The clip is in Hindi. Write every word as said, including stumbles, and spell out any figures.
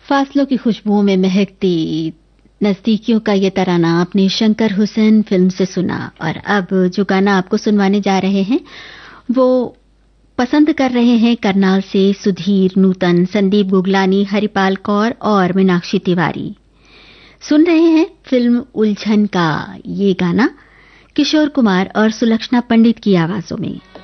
फासलों की खुशबुओं में महकती नजदीकियों का ये तराना आपने शंकर हुसैन फिल्म से सुना। और अब जो गाना आपको सुनवाने जा रहे हैं वो पसंद कर रहे हैं करनाल से सुधीर, नूतन, संदीप गुगलानी, हरिपाल कौर और मीनाक्षी तिवारी। सुन रहे हैं फिल्म उलझन का ये गाना किशोर कुमार और सुलक्षणा पंडित की आवाजों में।